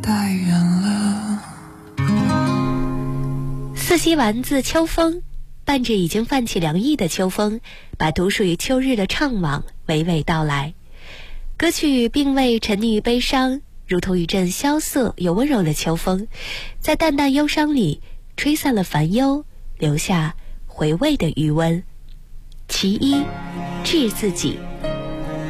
太远了。 四夕丸子秋风，伴着已经泛起凉意的秋风，把独属于秋日的怅惘娓娓道来。歌曲并未沉溺于悲伤，如同一阵萧瑟又温柔的秋风，在淡淡忧伤里吹散了烦忧，留下回味的余温。其一，治自己。